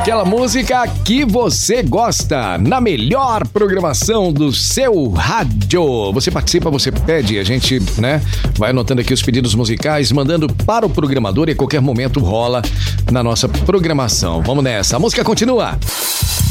Aquela música que você gosta, na melhor programação do seu rádio. Você participa, você pede, a gente, vai anotando aqui os pedidos musicais, mandando para o programador e a qualquer momento rola na nossa programação. Vamos nessa, a música continua.